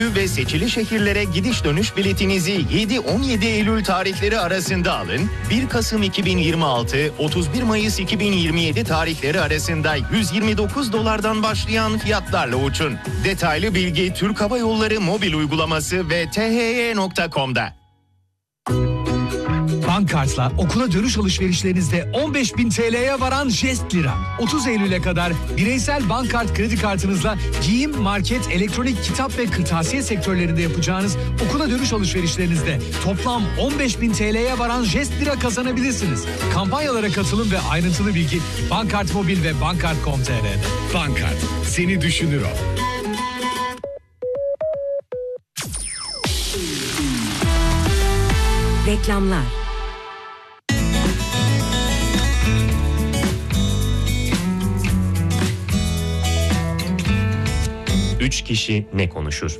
ve seçili şehirlere gidiş dönüş biletinizi 7-17 Eylül tarihleri arasında alın. 1 Kasım 2026, 31 Mayıs 2027 tarihleri arasında $129'dan başlayan fiyatlarla uçun. Detaylı bilgi Türk Hava Yolları mobil uygulaması ve thy.com'da. Bankart'la okula dönüş alışverişlerinizde 15.000 TL'ye varan jest lira. 30 Eylül'e kadar bireysel Bankart kredi kartınızla giyim, market, elektronik, kitap ve kırtasiye sektörlerinde yapacağınız okula dönüş alışverişlerinizde toplam 15.000 TL'ye varan jest lira kazanabilirsiniz. Kampanyalara katılın ve ayrıntılı bilgi Bankart Mobil ve Bankart.com.tr'de. Bankart, seni düşünür o. Reklamlar. Üç kişi ne konuşur?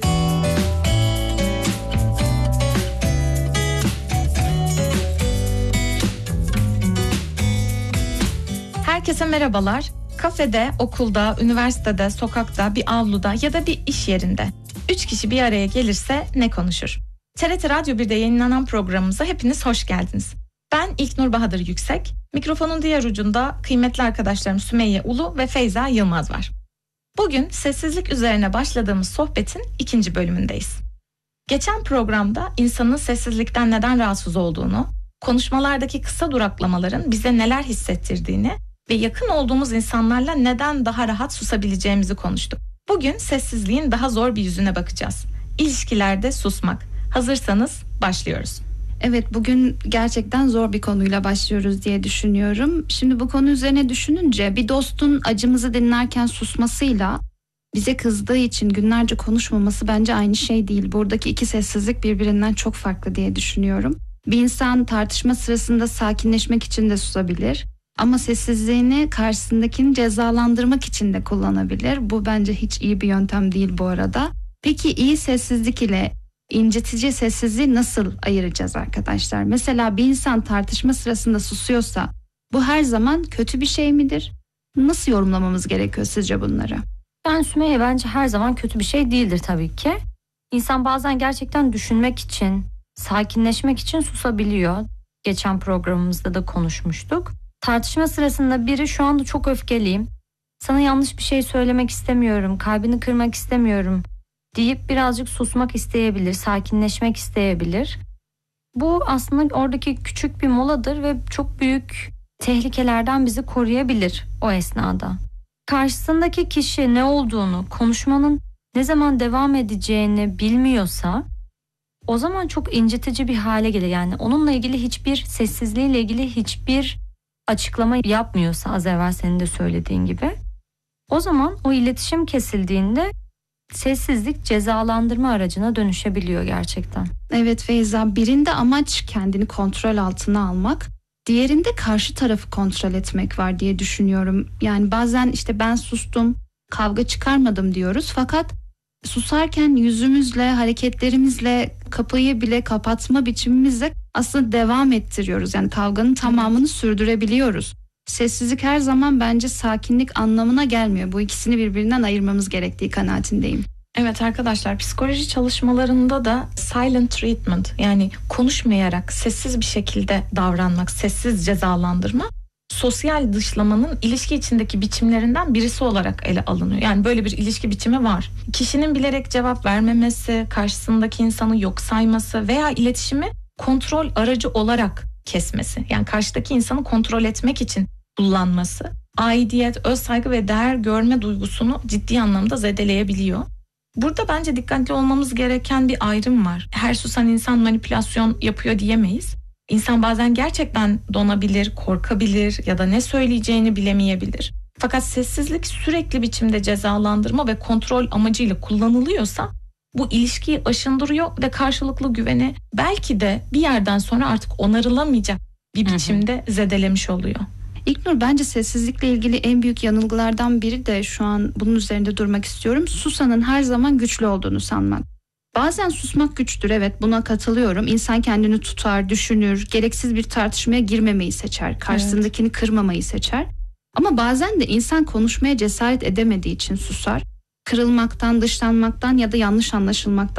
Herkese merhabalar. Kafede, okulda, üniversitede, sokakta, bir avluda ya da bir iş yerinde 3 kişi bir araya gelirse ne konuşur? TRT Radyo 1'de yayınlanan programımıza hepiniz hoş geldiniz. Ben İlknur Bahadır Yüksek, mikrofonun diğer ucunda kıymetli arkadaşlarım Sümeyye Ulu ve Feyza Yılmaz var. Bugün sessizlik üzerine başladığımız sohbetin 2. bölümündeyiz. Geçen programda insanın sessizlikten neden rahatsız olduğunu, konuşmalardaki kısa duraklamaların bize neler hissettirdiğini ve yakın olduğumuz insanlarla neden daha rahat susabileceğimizi konuştuk. Bugün sessizliğin daha zor bir yüzüne bakacağız. İlişkilerde susmak. Hazırsanız başlıyoruz. Evet, bugün gerçekten zor bir konuyla başlıyoruz diye düşünüyorum. Şimdi bu konu üzerine düşününce bir dostun acımızı dinlerken susmasıyla bize kızdığı için günlerce konuşmaması bence aynı şey değil. Buradaki iki sessizlik birbirinden çok farklı diye düşünüyorum. Bir insan tartışma sırasında sakinleşmek için de susabilir. Ama sessizliğini karşısındakini cezalandırmak için de kullanabilir. Bu bence hiç iyi bir yöntem değil bu arada. Peki iyi sessizlik ile incitici sessizliği nasıl ayıracağız arkadaşlar? Mesela bir insan tartışma sırasında susuyorsa bu her zaman kötü bir şey midir? Nasıl yorumlamamız gerekiyor sizce bunları? Yani Sümeyye, bence her zaman kötü bir şey değildir tabii ki. İnsan bazen gerçekten düşünmek için, sakinleşmek için susabiliyor. Geçen programımızda da konuşmuştuk. Tartışma sırasında biri şu anda çok öfkeliyim, sana yanlış bir şey söylemek istemiyorum, kalbini kırmak istemiyorum deyip birazcık susmak isteyebilir, sakinleşmek isteyebilir. Bu aslında oradaki küçük bir moladır ve çok büyük tehlikelerden bizi koruyabilir o esnada. Karşısındaki kişi ne olduğunu, konuşmanın ne zaman devam edeceğini bilmiyorsa o zaman çok incitici bir hale gelir. Yani onunla ilgili sessizliğiyle ilgili hiçbir açıklama yapmıyorsa, az evvel senin de söylediğin gibi, o zaman o iletişim kesildiğinde sessizlik cezalandırma aracına dönüşebiliyor gerçekten. Evet Feyza, birinde amaç kendini kontrol altına almak, diğerinde karşı tarafı kontrol etmek var diye düşünüyorum. Yani bazen işte ben sustum, kavga çıkarmadım diyoruz, fakat susarken yüzümüzle, hareketlerimizle, kapıyı bile kapatma biçimimizle aslında devam ettiriyoruz. Yani kavganın tamamını sürdürebiliyoruz. Sessizlik her zaman bence sakinlik anlamına gelmiyor. Bu ikisini birbirinden ayırmamız gerektiği kanaatindeyim. Evet arkadaşlar, psikoloji çalışmalarında da silent treatment, yani konuşmayarak sessiz bir şekilde davranmak, sessiz cezalandırma, sosyal dışlamanın ilişki içindeki biçimlerinden birisi olarak ele alınıyor. Yani böyle bir ilişki biçimi var. Kişinin bilerek cevap vermemesi, karşısındaki insanı yok sayması veya iletişimi kontrol aracı olarak kesmesi. Yani karşıdaki insanı kontrol etmek için kullanması, aidiyet, öz saygı ve değer görme duygusunu ciddi anlamda zedeleyebiliyor. Burada bence dikkatli olmamız gereken bir ayrım var. Her susan insan manipülasyon yapıyor diyemeyiz. İnsan bazen gerçekten donabilir, korkabilir ya da ne söyleyeceğini bilemeyebilir. Fakat sessizlik sürekli biçimde cezalandırma ve kontrol amacıyla kullanılıyorsa bu ilişkiyi aşındırıyor ve karşılıklı güveni belki de bir yerden sonra artık onarılamayacak bir biçimde zedelemiş oluyor. İlknur, bence sessizlikle ilgili en büyük yanılgılardan biri de, şu an bunun üzerinde durmak istiyorum, susanın her zaman güçlü olduğunu sanmak. Bazen susmak güçtür, evet, buna katılıyorum. İnsan kendini tutar, düşünür, gereksiz bir tartışmaya girmemeyi seçer, karşısındakini kırmamayı seçer. Ama bazen de insan konuşmaya cesaret edemediği için susar. Kırılmaktan, dışlanmaktan ya da yanlış anlaşılmaktan